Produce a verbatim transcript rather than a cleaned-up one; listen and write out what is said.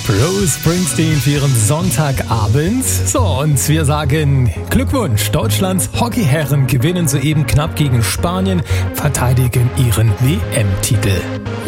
Bruce Springsteen für Ihren Sonntagabend. So, und wir sagen Glückwunsch. Deutschlands Hockeyherren gewinnen soeben knapp gegen Spanien, verteidigen ihren W M-Titel.